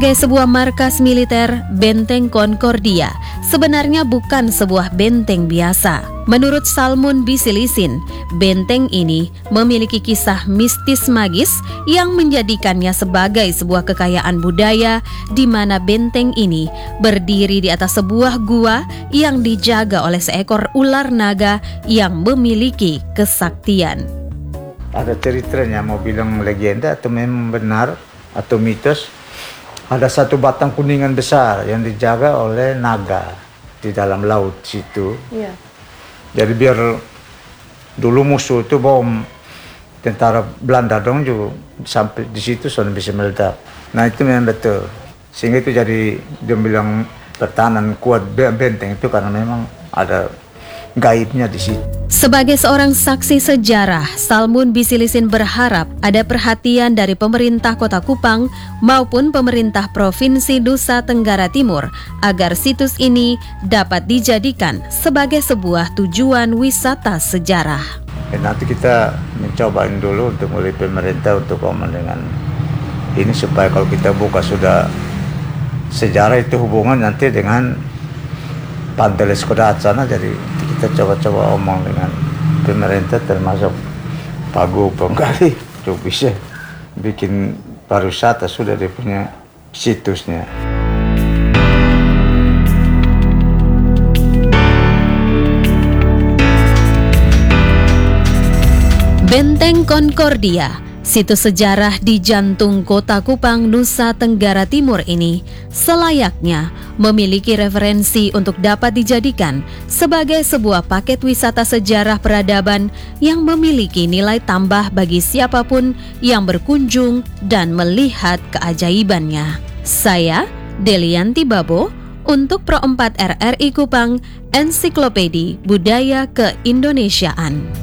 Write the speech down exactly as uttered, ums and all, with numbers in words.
Sebagai sebuah markas militer, Benteng Concordia sebenarnya bukan sebuah benteng biasa. Menurut Salmon Bisilisin, benteng ini memiliki kisah mistis magis yang menjadikannya sebagai sebuah kekayaan budaya, di mana benteng ini berdiri di atas sebuah gua yang dijaga oleh seekor ular naga yang memiliki kesaktian. Ada ceritanya, mau bilang legenda atau memang benar atau mitos. Ada satu batang kuningan besar yang dijaga oleh naga di dalam laut situ. Iya. Jadi biar dulu musuh itu bom tentara Belanda dong juga sampai di situ sudah bisa meledak. Nah itu memang betul. Sehingga itu jadi dia bilang pertahanan kuat benteng itu karena memang ada gaibnya di situ. Sebagai seorang saksi sejarah, Salmon Bisilisin berharap ada perhatian dari pemerintah Kota Kupang maupun pemerintah Provinsi Nusa Tenggara Timur agar situs ini dapat dijadikan sebagai sebuah tujuan wisata sejarah. Ya, nanti kita mencobain dulu untuk mulai pemerintah untuk ngomong dengan ini supaya kalau kita buka sudah sejarah itu hubungan nanti dengan Pantai Leskodat sana, jadi kita coba-coba omong dengan pemerintah termasuk Pak Gubernur kali untuk bisa bikin pariwisata sudah dia punya situsnya. Benteng Concordia, situs sejarah di jantung Kota Kupang, Nusa Tenggara Timur ini selayaknya memiliki referensi untuk dapat dijadikan sebagai sebuah paket wisata sejarah peradaban yang memiliki nilai tambah bagi siapapun yang berkunjung dan melihat keajaibannya. Saya, Delianti Babo, untuk Pro empat R R I Kupang, Ensiklopedi Budaya Keindonesiaan.